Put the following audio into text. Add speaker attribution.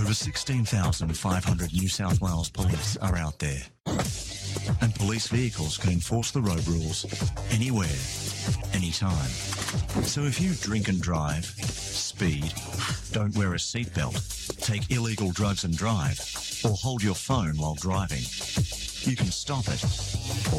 Speaker 1: Over 16,500 New South Wales police are out there. And police vehicles can enforce the road rules anywhere, anytime. So if you drink and drive, speed, don't wear a seatbelt, take illegal drugs and drive, or hold your phone while driving, you can stop it,